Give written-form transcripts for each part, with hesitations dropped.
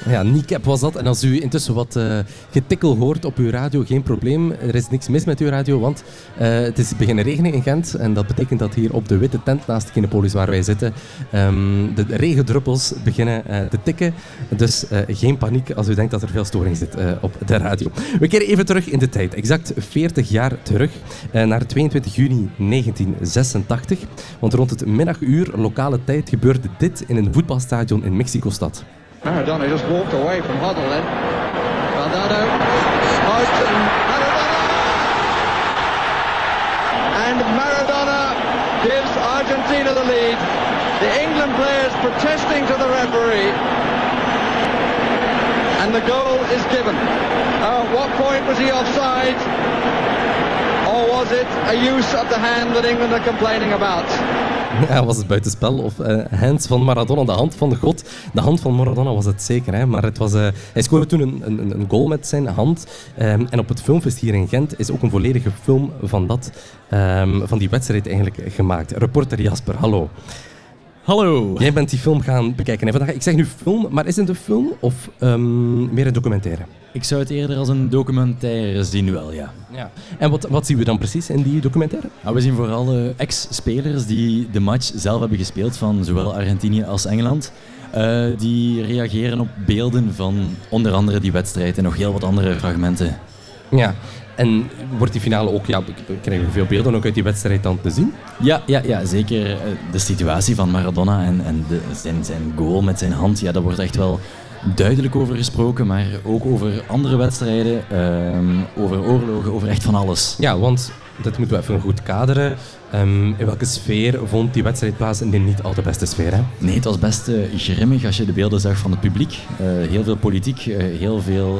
Ja, kneecap was dat. En als u intussen wat getikkel hoort op uw radio, geen probleem. Er is niks mis met uw radio, want het is beginnen regenen in Gent. En dat betekent dat hier op de witte tent naast Kinepolis waar wij zitten, de regendruppels beginnen te tikken. Dus geen paniek als u denkt dat er veel storing zit op de radio. We keren even terug in de tijd. Exact 40 jaar terug, naar 22 juni 1986. Want rond het middaguur, lokale tijd, gebeurde dit in een voetbalstadion in Mexico-stad. Maradona just walked away from Hoddle then. Valdano smoked and Maradona! And Maradona gives Argentina the lead. The England players protesting to the referee. And the goal is given. At what point was he offside? Or was it a use of the hand that England are complaining about? Ja, was het buitenspel of hands van Maradona, de hand van de god? De hand van Maradona was het zeker, hè? Maar het was, hij scoorde toen een goal met zijn hand. En op het filmfest hier in Gent is ook een volledige film van die wedstrijd eigenlijk gemaakt. Reporter Jasper, hallo. Hallo. Jij bent die film gaan bekijken. Vandaag, ik zeg nu film, maar is het een film of meer een documentaire? Ik zou het eerder als een documentaire zien wel, ja. En wat zien we dan precies in die documentaire? We zien vooral ex-spelers die de match zelf hebben gespeeld van zowel Argentinië als Engeland. Die reageren op beelden van onder andere die wedstrijd en nog heel wat andere fragmenten. Ja. En wordt die finale ook, krijgen we veel beelden ook uit die wedstrijd dan te zien? Ja, zeker de situatie van Maradona en zijn goal met zijn hand, daar wordt echt wel duidelijk over gesproken, maar ook over andere wedstrijden, over oorlogen, over echt van alles. Ja, want dat moeten we even goed kaderen. In welke sfeer vond die wedstrijd plaats? In de niet al te beste sfeer, hè? Nee, het was best grimmig als je de beelden zag van het publiek. Heel veel politiek, heel veel...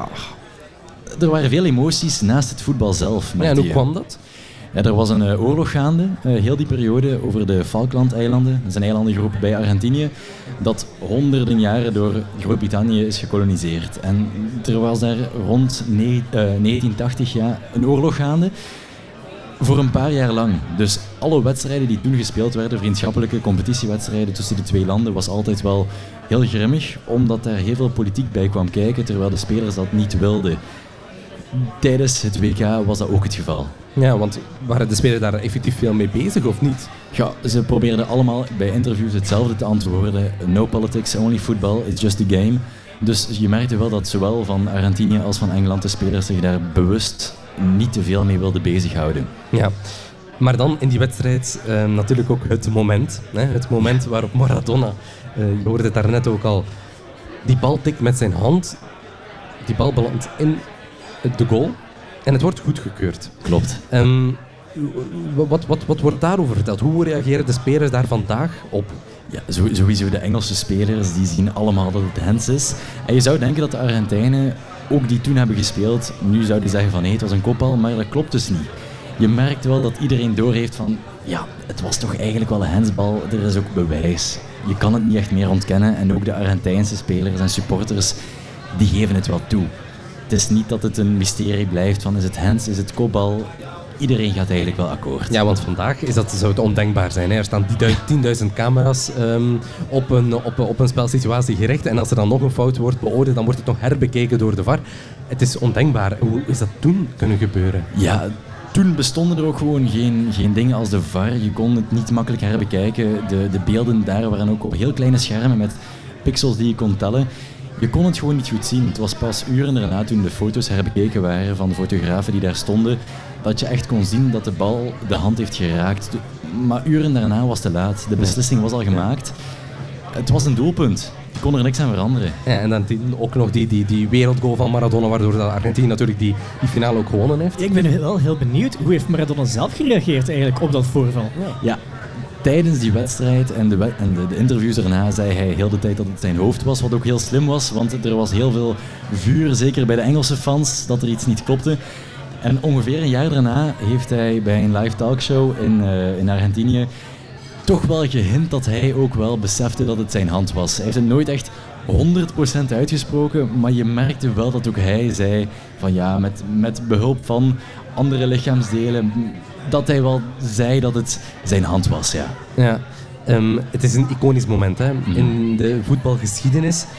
Er waren veel emoties naast het voetbal zelf. En hoe kwam dat? Ja, er was een oorlog gaande, heel die periode, over de Falklandeilanden. Dat is een eilandengroep bij Argentinië, dat honderden jaren door Groot-Brittannië is gekoloniseerd. En er was daar rond 1980 een oorlog gaande, voor een paar jaar lang. Dus alle wedstrijden die toen gespeeld werden, vriendschappelijke competitiewedstrijden tussen de twee landen, was altijd wel heel grimmig, omdat daar heel veel politiek bij kwam kijken, terwijl de spelers dat niet wilden. Tijdens het WK was dat ook het geval. Ja, want waren de spelers daar effectief veel mee bezig of niet? Ja, ze probeerden allemaal bij interviews hetzelfde te antwoorden. No politics, only football, it's just a game. Dus je merkte wel dat zowel van Argentinië als van Engeland de spelers zich daar bewust niet te veel mee wilden bezighouden. Ja, maar dan in die wedstrijd natuurlijk ook het moment. Hè? Het moment waarop Maradona, je hoorde het daarnet ook al, die bal tikt met zijn hand. Die bal belandt in de goal en het wordt goedgekeurd. Klopt. Wat wordt daarover verteld? Hoe reageren de spelers daar vandaag op? Ja, sowieso de Engelse spelers, die zien allemaal dat het hands is. En je zou denken dat de Argentijnen, ook die toen hebben gespeeld, nu zouden zeggen van het was een kopbal, maar dat klopt dus niet. Je merkt wel dat iedereen doorheeft van het was toch eigenlijk wel een handsbal, er is ook bewijs. Je kan het niet echt meer ontkennen en ook de Argentijnse spelers en supporters, die geven het wel toe. Het is niet dat het een mysterie blijft van is het hands, is het kopbal. Iedereen gaat eigenlijk wel akkoord. Ja, want vandaag zou het ondenkbaar zijn. Hè? Er staan 10.000 camera's op een spelsituatie gericht. En als er dan nog een fout wordt beoordeeld, dan wordt het nog herbekeken door de VAR. Het is ondenkbaar. Hoe is dat toen kunnen gebeuren? Ja, toen bestonden er ook gewoon geen dingen als de VAR. Je kon het niet makkelijk herbekijken. De beelden daar waren ook op heel kleine schermen met pixels die je kon tellen. Je kon het gewoon niet goed zien. Het was pas uren daarna, toen de foto's herbekeken waren van de fotografen die daar stonden, dat je echt kon zien dat de bal de hand heeft geraakt. Maar uren daarna was het te laat. De beslissing was al gemaakt. Het was een doelpunt. Je kon er niks aan veranderen. Ja, en dan ook nog die wereldgoal van Maradona, waardoor Argentinië natuurlijk die finale ook gewonnen heeft. Ik ben wel heel benieuwd, hoe heeft Maradona zelf gereageerd eigenlijk op dat voorval? Ja. Tijdens die wedstrijd en de interviews daarna zei hij heel de tijd dat het zijn hoofd was, wat ook heel slim was, want er was heel veel vuur, zeker bij de Engelse fans, dat er iets niet klopte. En ongeveer een jaar daarna heeft hij bij een live talkshow in Argentinië toch wel gehint dat hij ook wel besefte dat het zijn hand was. Hij heeft het nooit echt 100% uitgesproken, maar je merkte wel dat ook hij zei van met behulp van andere lichaamsdelen, dat hij wel zei dat het zijn hand was, ja. Het is een iconisch moment, hè. In de voetbalgeschiedenis.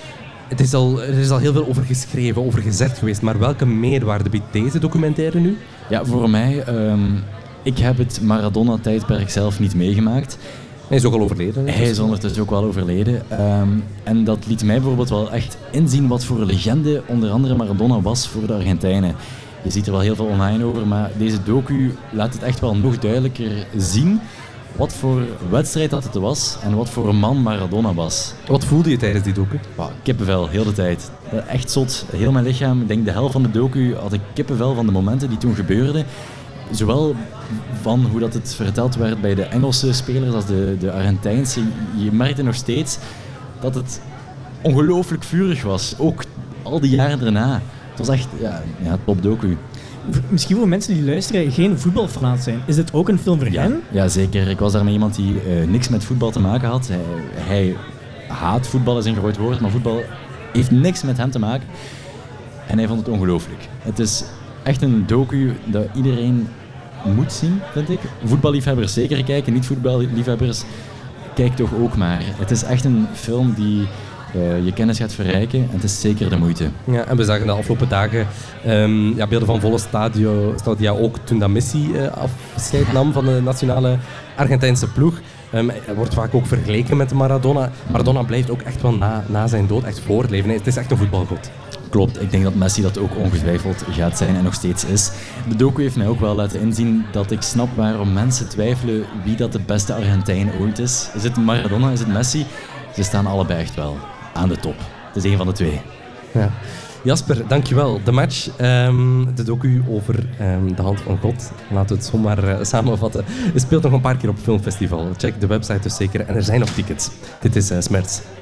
Er is al heel veel over geschreven, over gezegd geweest, maar welke meerwaarde biedt deze documentaire nu? Ja, voor mij, ik heb het Maradona-tijdperk zelf niet meegemaakt. Hij is ook al overleden. Hij is ondertussen ook wel overleden. En dat liet mij bijvoorbeeld wel echt inzien wat voor legende onder andere Maradona was voor de Argentijnen. Je ziet er wel heel veel online over, maar deze docu laat het echt wel nog duidelijker zien wat voor wedstrijd dat het was en wat voor een man Maradona was. Wat voelde je tijdens die docu? Kippenvel, heel de tijd. Echt zot, heel mijn lichaam. Ik denk de helft van de docu had ik kippenvel van de momenten die toen gebeurden. Zowel van hoe dat het verteld werd bij de Engelse spelers als de Argentijnse. Je merkte nog steeds dat het ongelooflijk vurig was. Ook al die jaren daarna. Het was echt top docu. Misschien voor mensen die luisteren geen voetbalfanaat zijn. Is dit ook een film voor hen? Ja, zeker. Ik was daar met iemand die niks met voetbal te maken had. Hij haat voetbal, is een groot woord, maar voetbal heeft niks met hem te maken. En hij vond het ongelooflijk. Het is echt een docu dat iedereen moet zien, vind ik. Voetballiefhebbers zeker kijken, niet voetballiefhebbers kijk toch ook maar. Het is echt een film die je kennis gaat verrijken en het is zeker de moeite. Ja, en we zagen de afgelopen dagen beelden van volle stadia ook toen dat Messi afscheid nam van de nationale Argentijnse ploeg. Hij wordt vaak ook vergeleken met Maradona. Maradona blijft ook echt wel na zijn dood echt voortleven. Het is echt een voetbalgod. Klopt, ik denk dat Messi dat ook ongetwijfeld gaat zijn en nog steeds is. De docu heeft mij ook wel laten inzien dat ik snap waarom mensen twijfelen wie dat de beste Argentijn ooit is. Is het Maradona, is het Messi? Ze staan allebei echt wel aan de top. Het is één van de twee. Ja. Jasper, dankjewel. De match, de docu over de hand van God, laten we het zomaar samenvatten, speelt nog een paar keer op het filmfestival. Check de website dus zeker en er zijn nog tickets. Dit is Smerts.